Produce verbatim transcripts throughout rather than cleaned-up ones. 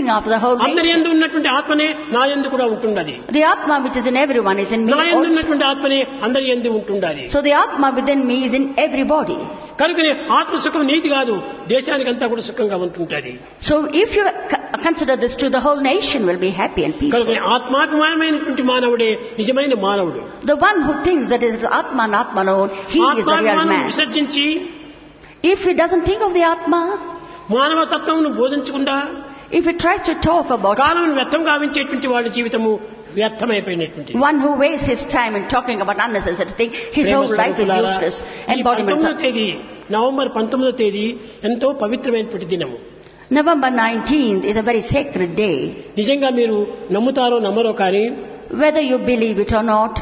looking after the whole అందరి nation. యందు ఉన్నటువంటి ఆత్మనే నా యందు కూడా ఉంటున్నది. The Atma which is in everyone is in me నా యందు also. ఉన్నటువంటి ఆత్మనే అందరి యందు ఉంటున్నది. So the Atma within me is in everybody. కనుకనే ఆత్మ సుఖం నీది కాదు, దేశానికంతా కూడా సుఖంగా ఉంటుంటది. So if you c- consider this true, the whole nation will be happy and peaceful. కనుకనే ఆత్మాభిమానమైనటువంటి మానవుడే నిజమైన మానవుడు. The one who thinks that it is Atma and Atma alone, he is the real ఆత్మాభిమానం man. విసర్జించి If he doesn't think of the Atma, మానవ తత్వమును బోధించకుండా if he tries to talk about కాలం వ్యర్థం గావించేటువంటి వాడి జీవితము వ్యర్థమైపోయినటువంటిది. one who wastes his time in talking about unnecessary things, his whole life is useless. Embodiment. పంతొమ్మిదో తేదీ November పంతొమ్మిదో తేదీ ఎంతో పవిత్రమైనటువంటి దినము. November nineteenth is a very sacred day. నిజంగా మీరు నమ్ముతారో నమ్మరో కానీ Whether you believe it or not,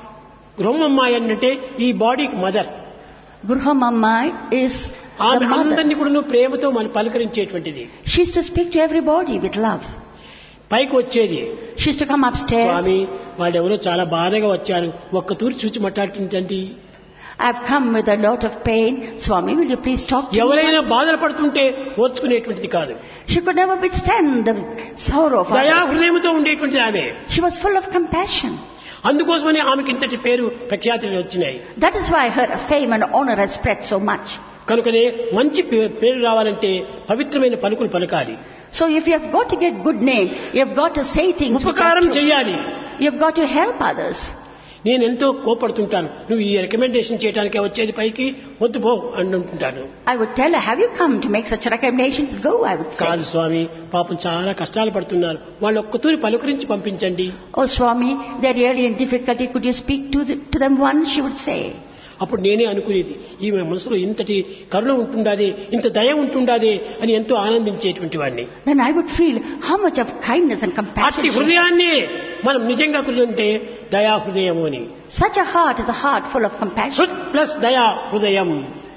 గృహమ్మాయి అంటే ఈ బాడీకి మదర్. Gruhamamma is ఆమె the mother. అందరినీ కూడా ప్రేమతో మనం పలకరించేటువంటిది. She used to speak to everybody with love. పైకి వచ్చేది, She used to come upstairs. స్వామి వాళ్ళు ఎవరో చాలా బాధగా వచ్చారు, ఒక్క తూరి చూచి మాట్లాడుతుందండి. I've come with a lot of pain. Swami, will you please talk to me? ఎవరైనా బాధలు పడుతుంటే ఓర్చుకునేటువంటిది కాదు. She could never withstand the sorrow of దయా others. హృదయంతో ఉండేటువంటిది ఆమె. She was full of compassion. అందుకోసమని ఆమెకి ఇంతటి పేరు ప్రఖ్యాతులు వచ్చినాయి. That is why her fame and honor has spread so much. కనుకనే మంచి పే- పేరు రావాలంటే పవిత్రమైన పలుకులు పలకాలి, So if you have got to get good name, you have got to say things which are ఉపకారం true. చెయ్యాలి. You have got to help others. నేను ఎంతో కోపడుతుంటాను, నువ్వు ఈ రికమెండేషన్ చేయడానికే వచ్చేది పైకి, వద్దు పో అంటుంటాను. I would tell her, have you come to make such recommendations? Go, I would say. కాదు స్వామి, పాపం చాలా కష్టాలు పడుతున్నారు, వాళ్ళు ఒక్కతూరి పలుకరించి పంపించండి. Oh Swami, they're really in difficulty. Could you speak to, the, to them once? She would say. అప్పుడు నేనే అనుకునేది, ఈమె మనసులో ఇంతటి కరుణ ఉంటుండాదే, ఇంత దయ ఉంటుండాదే అని ఎంతో ఆనందించేటువంటి వాడిని. Then I would feel how much of kindness and compassion. అట్టి she హృదయాన్ని మనం నిజంగా కుదింటే దయా హృదయము అని. Such a heart is a heart full of compassion. హృత్ plus దయా హృదయం.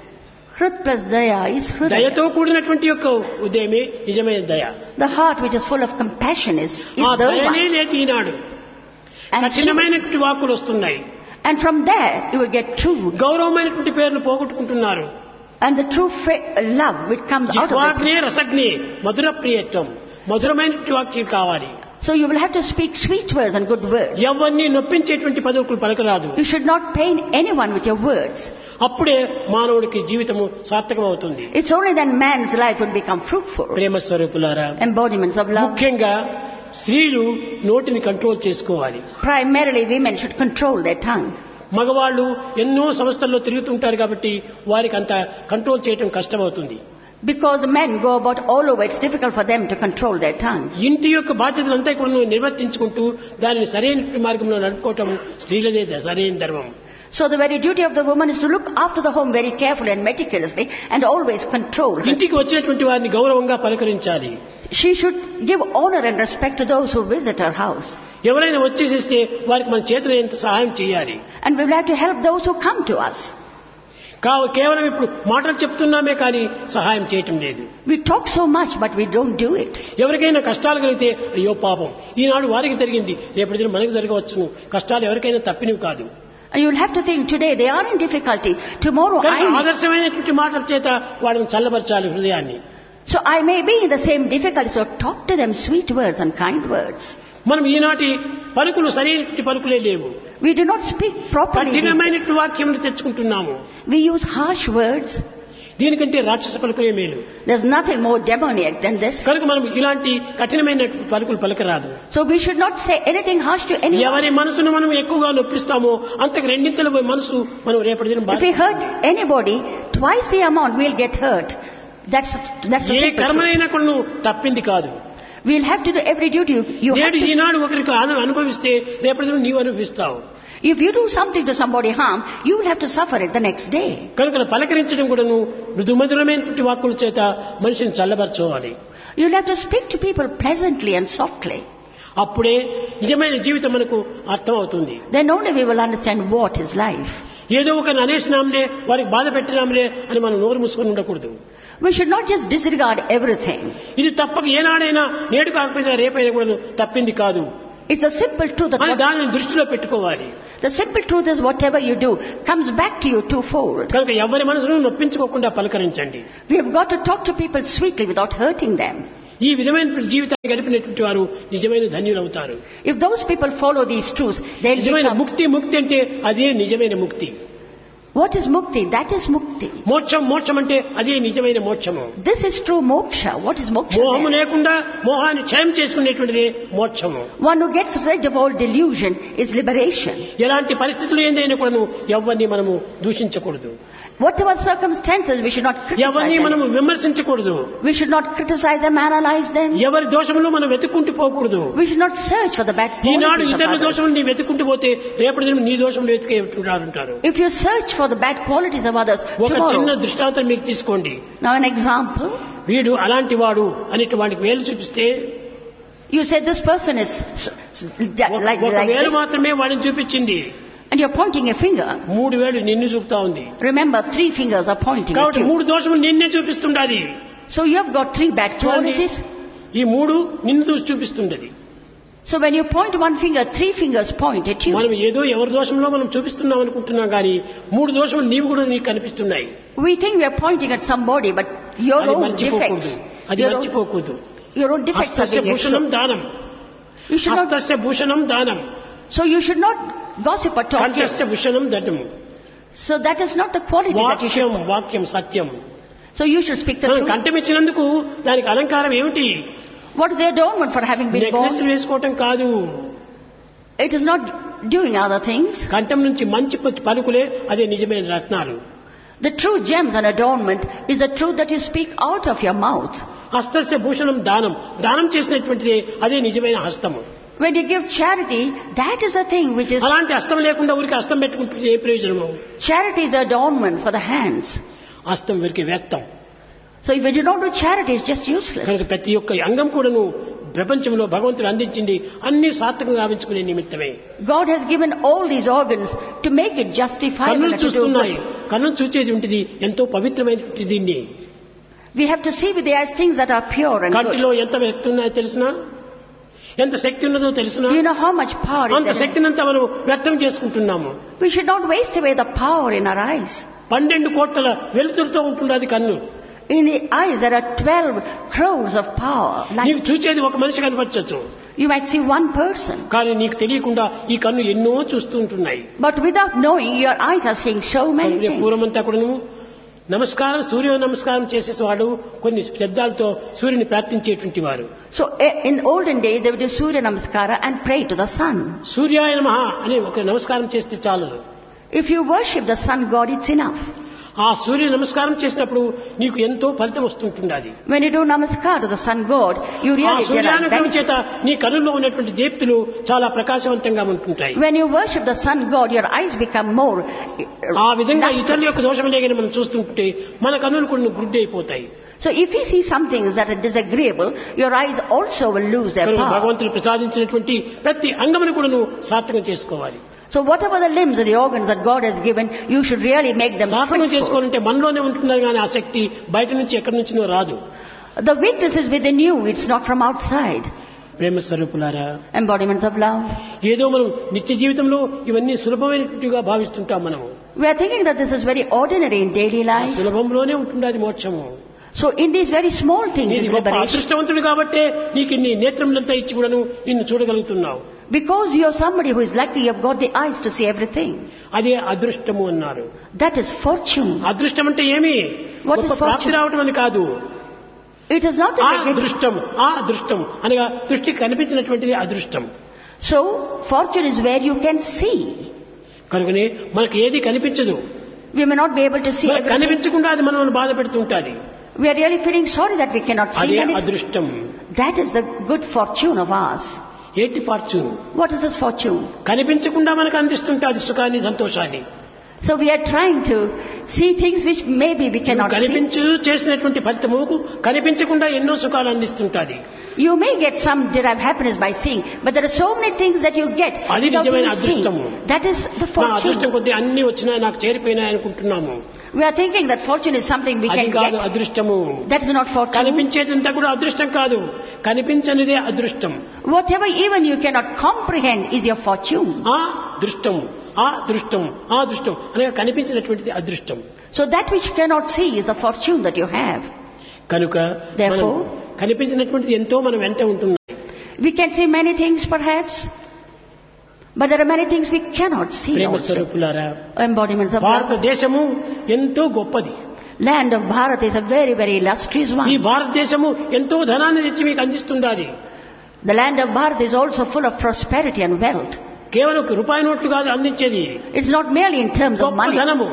Hrut plus daya is hrudaya. దయతో కూడినటువంటి యొక్క హృదయమే నిజమైన దయ. The heart which is full of compassion is, is ఆ the దయనే one. లేదు ఈనాడు. And, she, కఠినమైనటువంటి వాక్కులు వస్తున్నాయి, and from there you will get true. గౌరవమైనటువంటి పేర్లు పోగొట్టుకుంటున్నారు. And the true fa- love which comes out of జిహ్వాగ్నే this. రసగ్నే మధుర ప్రియత్వం. మధురమైనటువంటి వాక్యాలు కావాలి. So you will have to speak sweet words and good words. ఎవరిని నొప్పించేటువంటి పదవులు పలకరాదు. You should not pain anyone with your words. అప్పుడే మానవుడికి జీవితము సార్థకమవుతుంది. It's only then man's life will become fruitful. ప్రేమ స్వరూపులారా, Embodiments of love. ముఖ్యంగా స్త్రీలు నోటిని కంట్రోల్ చేసుకోవాలి. Primarily women should control their tongue. మగవాళ్ళు ఎన్నో సంస్థల్లో తిరుగుతుంటారు కాబట్టి వారికి అంత కంట్రోల్ చేయడం కష్టమవుతుంది. Because men go about all over, it's difficult for them to control their tongue. ఇంటి యొక్క బాధ్యతలంతా కూడా నువ్వు నిర్వర్తించుకుంటూ దానిని సరైన మార్గంలో నడుపుకోవటం స్త్రీలదే సరైన ధర్మం. So the very duty of the woman is to look after the home very carefully and meticulously and always control her. ఇంటికి వచ్చినటువంటి వారిని గౌరవంగా పలకరించాలి. She should give honor and respect to those who visit her house. ఎవరైనా వచ్చేసేస్తే వారికి మన చేతులైనంత సహాయం చేయాలి. And we will have to help those who come to us. కావు కేవలం ఇప్పుడు మాటలు చెప్తున్నామే కానీ సహాయం చేయటం లేదు. We talk so much but we don't do it. ఎవరికైనా కష్టాలు కలిగితే అయ్యో పాపం ఈనాడు వారికి జరిగింది, రేపటి దినం మనకు జరగవచ్చును. కష్టాలు ఎవరికైనా తప్పినవి కాదు. And you will have to think, today they are in difficulty, tomorrow I may. ఆదర్శమైనటువంటి మాటల చేత వాళ్ళని చల్లబరచాలి హృదయాన్ని. So I may be in the same difficulty, so talk to them sweet words and kind words. మనం ఈనాటి పలుకులు సరైన పలుకులే లేవు. We do not speak properly. these days. కఠినమైనటువంటి వాక్యములు తెచ్చుకుంటున్నాము. We use harsh words. దీనికంటే రాక్షస పలుకులే మేలు. There's nothing more demoniac than this. కనుక మనం ఇలాంటి కఠినమైన పలుకులు పలకరాదు. So we should not say anything harsh to anyone. ఎవరి మనసును మనం ఎక్కువగా నొప్పిస్తామో అంతకు రెండింతల మనసు మనం రేపటి దినం If we hurt anybody, twice the amount we'll get hurt. That's that's the A simple truth. కర్మనైనా కూడా నువ్వు తప్పింది కాదు. We'll have to do every duty you, you have నేడు to. ఈనాడు ఒకరికి అను- అనుభవిస్తే రేపటి దినం నీవు అనుభవిస్తావు. If you do something to somebody harm, you will have to suffer it the next day. కనుక పలకరించడం కూడా నువ్వు మృదుమధురమైనటువంటి వాక్కుల చేత మనిషిని చల్లబరచుకోవాలి. You'll have to speak to people pleasantly and softly. అప్పుడే నిజమైన జీవితం మనకు అర్థమవుతుంది. Then only we will understand what is life. ఏదో ఒక అనేసినాంలే వారికి బాధ పెట్టినాంలే అని మనం నోరు మూసుకొని ఉండకూడదు. We should not just disregard everything. ఇది తప్పక ఏనాడైనా నేడు కాకపోయినా రేపైనా కూడా తప్పింది కాదు It's a simple truth that అని what, దానిని దృష్టిలో పెట్టుకోవాలి. the simple truth is whatever you do comes back to you twofold. కనుక ఎవరి మనసును నొప్పించుకోకుండా పలకరించండి. We have got to talk to people sweetly without hurting them. ఈ విధమైన జీవితాన్ని గడిపినటువంటి వారు నిజమైన ధన్యులు అవుతారు. If those people follow these truths, they'll నిజమైన become... ముక్తి ముక్తి అంటే అదే నిజమైన ముక్తి. What is mukti? That is mukti. మోక్షం మోక్షం అంటే అదే నిజమైన మోక్షము. This is true moksha. What is moksha? మోహము లేకుండా మోహాన్ని క్షయం చేసుకునేటువంటిది మోక్షము. One who gets rid of all delusion is liberation. ఎలాంటి పరిస్థితులు ఏందైనా కూడా ఎవరిని మనము దూషించకూడదు. Whatever circumstances, we should not criticize ఎవరిని మనము them. విమర్శించకూడదు. We should not criticize them, analyze them. ఎవరి దోషములు మనం వెతుక్కుంటూ పోకూడదు. We should not search for the bad Eenadu qualities of ఇతరుల others. దోషములు నీ వెతుక్కుంటూ పోతే రేపటి దినం నీ దోషములు వెతికేంటారు. If you search for the bad qualities of others, ఒక చిన్న tomorrow... దృష్టాంతం మీకు తీసుకోండి. Now an example. వీడు అలాంటి వాడు అనేటి వాడికి వేలు చూపిస్తే You said this person is s- s- like, ఒక like వేలు this, మాత్రమే వాడిని చూపించింది. and you're pointing a finger. మూడు వేలు నిన్ను చూపుతా ఉంది. Remember, three fingers are pointing at కాబట్టి you. మూడు దోషములు నిన్నే చూపిస్తుండాలి. So you have got three bad qualities. ఈ మూడు నిన్ను చూసి చూపిస్తుండది. So when you point one finger, three fingers point at you. మనం ఏదో ఎవరి దోషంలో మనం చూపిస్తున్నాం అనుకుంటున్నాం కానీ మూడు దోషములు నీవు కూడా నీకు కనిపిస్తున్నాయి. We think we are pointing at somebody, but your అది own మర్చిపోకూడదు. defects, అది your own, మర్చిపోకూడదు. your own defects are హస్తస్య being Bhushanam exposed. దానం. You should not, హస్తస్య భూషణం దానం. so you should not gossip or talk. కంఠస్య Bhushanam ధనం. So that is not the quality that you వాక్యం should. వాక్యం సత్యం. So you should speak the మనం truth. కంఠం ఇచ్చినందుకు దానికి అలంకారం ఏమిటి? What is the adornment for having been necklace born? వేసుకోవటం కాదు. It is not doing other things. కంఠం నుంచి మంచి ప- పలుకులే అదే నిజమైన రత్నాలు. The true gems and adornment is the truth that you speak out of your mouth. హస్తస్య Bhushanam దానం. దానం చేసినటువంటిది అదే నిజమైన హస్తము. When you give charity, that is the thing which is... అలాంటి హస్తం లేకుండా ఊరికి హస్తం పెట్టుకుంటే ఏ ప్రయోజనము? Charity is the adornment for the hands. హస్తం వీరికి వ్యర్థం. So if you do not do charity, it's just useless. కనుక ప్రతి ఒక్క అంగం కూడాను ప్రపంచంలో భగవంతుడు అందించింది అన్ని సార్థకంగా గావించుకునే నిమిత్తమే. God has given all these organs to make it justifiable కన్నులు and to do చూస్తున్నాయి. good. కన్నులు చూచేది ఉంటుంది ఎంతో పవిత్రమైనటువంటి దీన్ని. We have to see with the eyes things that are pure and good. కంటిలో ఎంత వ్యక్తి ఉన్నాయో తెలుసునా? ఎంత శక్తి ఉన్నదో తెలుసునా? Do you know how much power అంత is there? శక్తినంతా మనం వ్యర్థం చేసుకుంటున్నాము. We should not waste away the power in our eyes. పన్నెండు కోట్ల వెలుతురుతో ఉంటున్నది కన్ను. In the eyes there are twelve crores of power. నీకు Like చూచేది ఒక మనిషి కనిపించచ్చు. you might see one person, కానీ నీకు తెలియకుండా ఈ కన్ను ఎన్నో చూస్తూ ఉంటున్నాయి. but without knowing, your eyes are seeing so many కనుక things. పూర్వమంతా కూడాను నమస్కారం సూర్య నమస్కారం చేసేవాడు కొన్ని శబ్దాలతో సూర్యుని ప్రార్థించేటువంటి వారు. So eh, in olden days they would do Surya Namaskara and pray to the sun. సూర్యాయ నమః అని ఒక నమస్కారం చేస్తే చాలు. If you worship the sun god, it's enough. ఆ సూర్య నమస్కారం చేసినప్పుడు నీకు ఎంతో ఫలితం వస్తుంటుంది. When you do Namaskar to the sun god, you ఆ really get a సూర్యానుగ్రహం benefit. చేత నీ కనుల్లో ఉన్నటువంటి దీప్తులు చాలా ప్రకాశవంతంగా ఉంటుంటాయి. When you worship the sun god, your eyes become more ఆ విధంగా lustrous. ఇతరుల యొక్క దోషం లేదని మనం చూస్తుంటే మన కన్నులు కొన్ని గుడ్డి అయిపోతాయి. So if you see some things that are disagreeable, your eyes also will lose their కనుక power. భగవంతుడు ప్రసాదించినటువంటి ప్రతి అంగమును కూడా నువ్వు సార్థకం చేసుకోవాలి. So whatever the limbs and the organs that God has given, you should really make them సార్థకం fruitful. చేసుకోవాలంటే మనలోనే ఉంటున్నారు కానీ ఆ శక్తి బయట నుంచి ఎక్కడి నుంచినో రాదు. The weakness is within you, it's not from outside. ప్రేమ స్వరూపులారా, Embodiments of love. ఏదో మనం నిత్య జీవితంలో ఇవన్నీ సులభమైనట్టుగా భావిస్తుంటాం. మనము We are thinking that this is very ordinary in daily ఆ life. సులభంలోనే ఉంటుండాలి మోక్షము. So in these very small things నీది is గొప్ప liberation. అదృష్టవంతుడు కాబట్టే నీకు ఇన్ని నేత్రములంతా ఇచ్చి కూడాను నిన్ను చూడగలుగుతున్నావు. Because you are somebody who is lucky, you have got the eyes to see everything. అదే అదృష్టము అన్నారు. That is fortune. అదృష్టం అంటే ఏమి? What is గొప్ప ప్రాప్తి fortune? రావటం అని కాదు. It is not ఆ that we get... దృష్టం ఆ దృష్టం అనగా దృష్టికి కనిపించినటువంటిది అదృష్టం. So fortune is where you can see. కనుకనే మనకు ఏది కనిపించదు. We may not be able to see మనకు everything. కనిపించకుండా అది మనల్ని బాధ పెడుతుంటాది. We are really feeling sorry that we cannot see అదే anything. అదృష్టం. That is the good fortune of ours. ఏంటి fortune? What is this fortune? కనిపించకుండా మనకు అందిస్తుంటాది సుఖాన్ని సంతోషాన్ని. So we are trying to see things which maybe we cannot see. కనిపించు చేసినటువంటి ఫలితము కనిపించకుండా ఎన్నో సుఖాలు అందిస్తుంటాది. You may get some derived happiness by seeing, but there are so many things that you get అది without నిజమైన even seeing. అదృష్టము. That is the నా అదృష్టం fortune. కొద్ది అన్ని వచ్చినాయి నాకు చేరిపోయినాయి అనుకుంటున్నాము. We are thinking that fortune is something we అది can కాదు get. అదృష్టము. That is not fortune. కనిపించేదంతా కూడా అదృష్టం కాదు. కనిపించనిదే అదృష్టం. Whatever even you cannot comprehend is your fortune. ఆ దృష్టం ఆ దృష్టం ఆ దృష్టం అనగా కనిపించినటువంటిది అదృష్టం. So that which cannot see is the fortune that you have. కనుక మనం Therefore, కనిపించినటువంటిది ఎంతో మనం వెంట ఉంటున్నాం. We can see many things perhaps, but there are many things we cannot see Prema also. స్వరూపులారా, Embodiments of love. భారతదేశము ఎంతో గొప్పది. Land of Bharat is a very, very illustrious ఈ one. భారతదేశము ఎంతో ధనాన్ని తెచ్చి మీకు అందిస్తుండాలి. The land of Bharat is also full of prosperity and wealth. కేవలం రూపాయి నోట్లు కాదు అందించేది, It's not merely in terms of గొప్ప money. ధనము.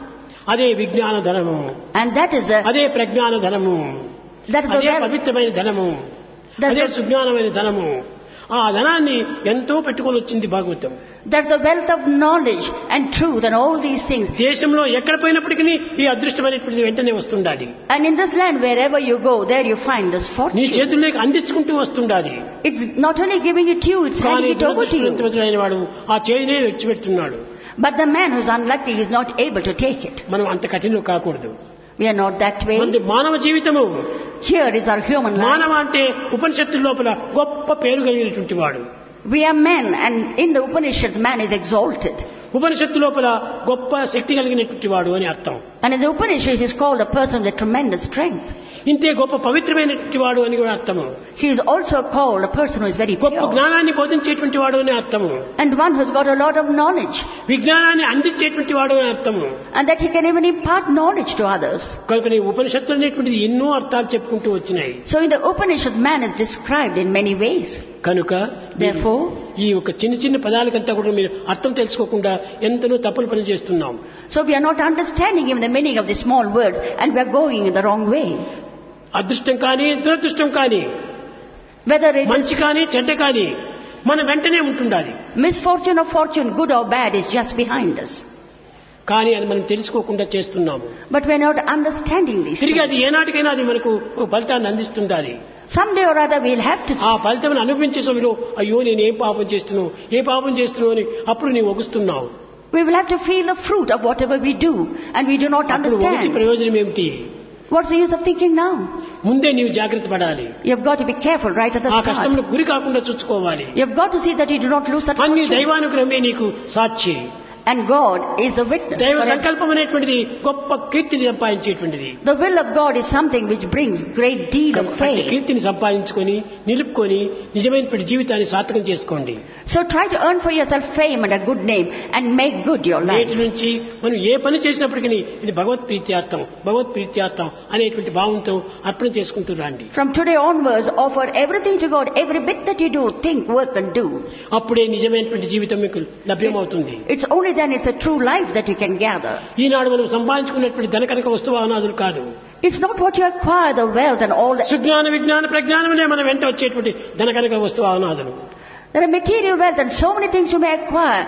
అదే విజ్ఞాన ధనము, And that is the, అదే ప్రజ్ఞాన ధనము, that is the అదే wealth. పవిత్రమైన ధనము, That's అదే the, సుజ్ఞానమైన ధనము. ఆ ధనాన్ని ఎంతో పెట్టుకొని వచ్చింది Bhagavatam. that's the wealth of knowledge and truth and all these things. దేశంలో ఎక్కడ పోయినప్పటికీ ఈ అదృష్టమైనటువంటిది వెంటనే వస్తుండాలి. And in this land, wherever you go, there you find this నీ fortune. చేతుల్లోకి అందించుకుంటూ వస్తుండాలి. It's not only giving it to you, it's కానీ handing it over to you. దురదృష్టవంతుడైన వాడు ఆ చేయినే విడిచిపెడుతున్నాడు. But the man who's unlucky is not able to take it. మనం అంత కఠినం కాకూడదు. We are not that way. మనది మానవ జీవితము. Here is our human life. మానవ అంటే ఉపనిషత్తు లోపల గొప్ప పేరు కలిగినటువంటి వాడు. We are men, and in the Upanishads, man is exalted. ఉపనిషత్తు లోపల గొప్ప శక్తి కలిగినటువంటి వాడు అని అర్థం. And in the Upanishads, he is called a person with tremendous strength. ఇంతే గొప్ప పవిత్రమైనటువంటి వాడు అని కూడా అర్థము. He is also called a person who is very గొప్ప pure. జ్ఞానాన్ని బోధించేటువంటి వాడు అని అర్థము. And one who's got a lot of knowledge. విజ్ఞానాన్ని అందించేటువంటి వాడు అని అర్థము. And that he can even impart knowledge to others. కనుక ఈ ఉపనిషత్తులు అనేటువంటిది ఎన్నో అర్థాలు చెప్పుకుంటూ వచ్చినాయి. So in the Upanishad, man is described in many ways. కనుక Therefore, ఈ ఒక చిన్న చిన్న పదాలకంతా కూడా మీరు అర్థం తెలుసుకోకుండా ఎంతనో తప్పులు పని చేస్తున్నాం. so we are not understanding even the meaning of the small words, and we are going in the wrong way. అదృష్టం కానీ దురదృష్టం కానీ, Whether it మంచి is కానీ చెడ్డ కానీ మన వెంటనే ఉంటుండాలి. misfortune or fortune, good or bad, is just behind us. కానీ అది మనం తెలుసుకోకుండా చేస్తున్నాము. But we are not understanding these తిరిగి things. అది ఏనాటికైనా అది మనకు ఒక ఫలితాన్ని అందిస్తుండాలి. Someday or other we'll have to ఆ ఫలితం అనుభవించే సమయంలో అయ్యో నేను ఏం పాపం చేస్తున్నావు, ఏ పాపం చేస్తున్నావు అని అప్పుడు నీవు ఒగుస్తున్నావు. we will have to feel the fruit of whatever we do, and we do not అప్పుడు ఒకటి understand. ప్రయోజనం ఏమిటి? What's the use of thinking now? ముందే నీవు జాగ్రత్త పడాలి. You've got to be careful right at the ఆ start. కష్టంలో గురి కాకుండా చూసుకోవాలి. You've got to see that you do not lose that అన్ని fortune. దైవానుగ్రహమే నీకు సాక్షి. And God is the witness. దైవ for everything. సంకల్పం అనేటువంటిది గొప్ప కీర్తిని సంపాదించేటువంటిది. The will of God is something which brings great deal of అట్టి faith. కీర్తిని సంపాదించుకొని నిలుపుకొని నిజమైనటువంటి జీవితాన్ని సార్థకం చేసుకోండి. So try to earn for yourself fame and a good name and make good your life. నేటి నుంచి మనం ఏ పని చేసినప్పటికీ ఇది భగవత్ ప్రీత్యార్థం భగవత్ ప్రీత్యార్థం అనేటువంటి భావంతో అర్పణ చేసుకుంటూ రండి. From today onwards, offer everything to God. Every bit that you do, think, work and do. అప్పుడే నిజమైనటువంటి జీవితం మీకు లభ్యమవుతుంది. It's only then it's a true life that you can gather. ఈనాడు మనం సంపాదించుకున్నటువంటి ధనకనక వస్తువాహనాదులు కాదు. It's not what you acquire, the wealth and all that. Sujnana విజ్ఞాన ప్రజ్ఞానమే మన వెంట వచ్చేటువంటి ధనకనక వస్తువాహనాదులు. There are material wealth and so many things you may acquire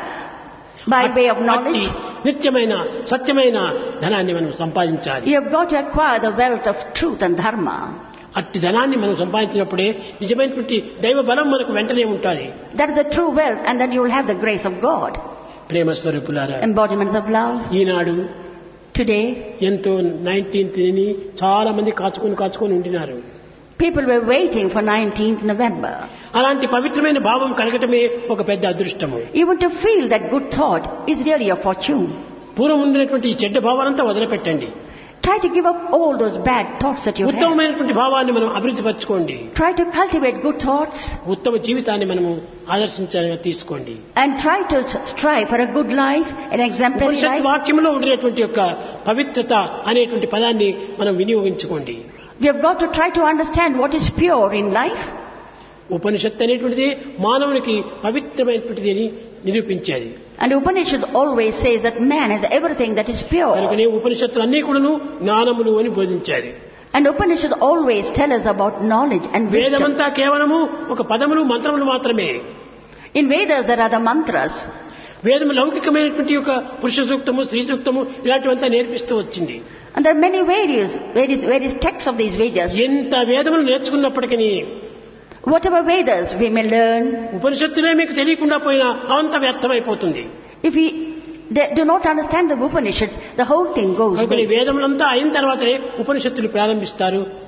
by way of knowledge. నిత్యమైన సత్యమైన ధనాన్ని మనం సంపాదించాలి. You have got to acquire the wealth of truth and dharma. అట్టి ధనాన్ని మనం సంపాదించినప్పుడే నిజమైనటువంటి దైవ బలం మనకు వెంటనే ఉంటుంది. That is a true wealth, and then you will have the grace of God. ప్రేమ స్వరూపులారా, Embodiments of love. Eenadu Today, ఎంతో నైన్టీన్త్ ని చాలా మంది కాచుకొని కాచుకొని ఉండినారు. people were waiting for nineteenth November. అలాంటి పవిత్రమైన భావం కలగటమే ఒక పెద్ద అదృష్టము. Even to feel that good thought is really a fortune. పూర్వం ఉండినటువంటి ఈ చెడ్డ భావాలంతా వదిలిపెట్టండి. Try to give up all those bad thoughts that you have. ఉత్తమమైనటువంటి భావాన్ని మనం అభివృద్ధి పరచుకోండి. Try to cultivate good thoughts. ఉత్తమ జీవితాన్ని మనము ఆదర్శించాలని తీసుకోండి. And try to strive for a good life, an exemplary Upanishad life. వాక్యంలో ఉండినటువంటి యొక్క పవిత్రత అనేటువంటి పదాన్ని మనం వినియోగించుకోండి. We have got to try to understand what is pure in life. ఉపనిషత్తు అనేటువంటిది మానవునికి పవిత్రమైనటువంటిది అని నిరూపించేది. And Upanishad always says that man has everything that is pure. కనుకనే ఉపనిషత్తులు అన్ని కూడాను జ్ఞానములు అని బోధించారు. And Upanishad always tell us about knowledge and wisdom. వేదమంతా కేవలము ఒక పదములు మంత్రములు మాత్రమే. In Vedas there are the mantras. వేదము లౌకికమైనటువంటి ఒక పురుష సూక్తము స్త్రీ సూక్తము ఇలాంటివంతా నేర్పిస్తూ వచ్చింది. And there are many various, various, various texts of these Vedas. ఎంత వేదములు నేర్చుకున్నప్పటికీ Whatever Vedas we may learn, ఉపనిషత్తులే మీకు తెలియకుండా పోయినా అవంత వ్యర్థమైపోతుంది. if we they do not understand the Upanishads, the whole thing goes కనుక waste. వేదములంతా అయిన తర్వాతనే ఉపనిషత్తులు ప్రారంభిస్తారు.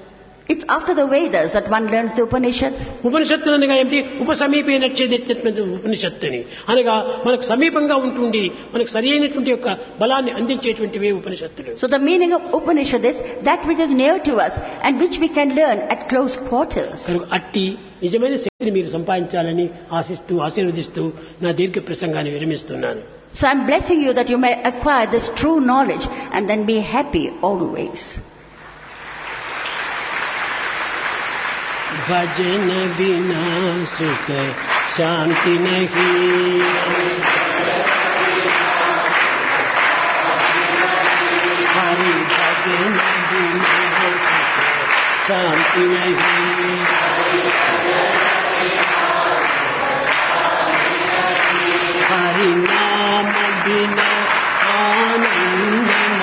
It's after the Vedas that one learns the Upanishads. ఉపనిషత్తులు అనగా ఏమిటి? ఉపసమీపే నచ్చేది ఉపనిషత్తు అని అనగా మనకు సమీపంగా ఉంటుండి మనకు సరి అయినటువంటి యొక్క బలాన్ని అందించేటువంటివే ఉపనిషత్తులు. So the meaning of Upanishad is that which is near to us and which we can learn at close quarters. కనుక అట్టి నిజమైన శక్తిని మీరు సంపాదించాలని ఆశిస్తూ ఆశీర్వదిస్తూ నా దీర్ఘ ప్రసంగాన్ని విరమిస్తున్నాను. So I'm blessing you that you may acquire this true knowledge and then be happy always. भजन बिना सुख शांति नहीं, हरि भजन बिना सुख शांति नहीं, हरि नाम बिना आनंद